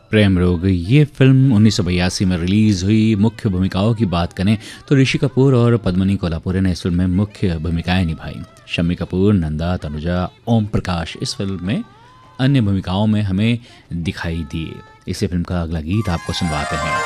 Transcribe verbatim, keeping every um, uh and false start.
प्रेम रोग ये फिल्म उन्नीस सौ बयासी में रिलीज़ हुई। मुख्य भूमिकाओं की बात करें तो ऋषि कपूर और पद्मिनी कोल्हापुरे ने इस फिल्म में मुख्य भूमिकाएं निभाई। शम्मी कपूर, नंदा, तनुजा, ओम प्रकाश इस फिल्म में अन्य भूमिकाओं में हमें दिखाई दिए। इसी फिल्म का अगला गीत आपको सुनवाते हैं।